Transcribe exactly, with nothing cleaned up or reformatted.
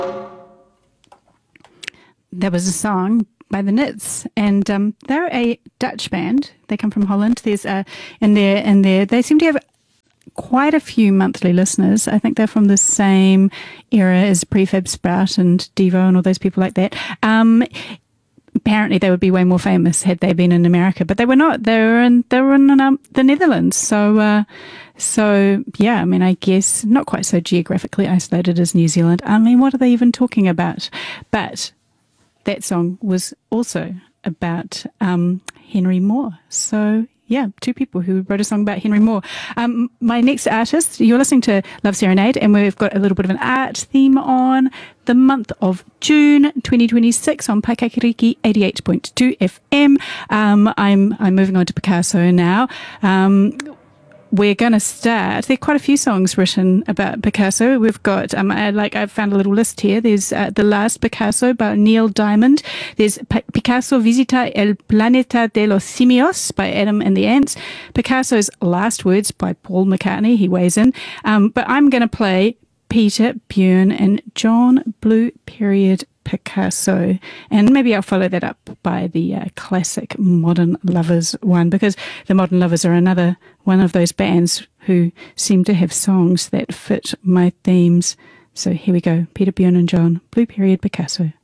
There was a song by the Nits, and um, they're a Dutch band. They come from Holland. There's uh, in there, in there, they seem to have quite a few monthly listeners. I think they're from the same era as Prefab Sprout and Devo and all those people like that. Um, apparently, they would be way more famous had they been in America, but they were not. They were in they were in um, the Netherlands. So, uh, so yeah. I mean, I guess not quite so geographically isolated as New Zealand. I mean, what are they even talking about? But that song was also about um, Henry Moore. So, yeah, two people who wrote a song about Henry Moore. Um, my next artist, you're listening to Love Serenade, and we've got a little bit of an art theme on the month of June twenty twenty-six on Paikakiriki eighty-eight point two F M. Um, I'm I'm moving on to Picasso now. Um, We're going to start. There are quite a few songs written about Picasso. We've got, um, I, like, I've found a little list here. There's uh, The Last Picasso by Neil Diamond. There's P- Picasso Visita el Planeta de los Simios by Adam and the Ants. Picasso's Last Words by Paul McCartney. He weighs in. Um, but I'm going to play Peter, Björn and John Blue Period Picasso, and maybe I'll follow that up by the uh, classic Modern Lovers one, because the Modern Lovers are another one of those bands who seem to have songs that fit my themes. So here we go, Peter, Björn and John, Blue Period Picasso.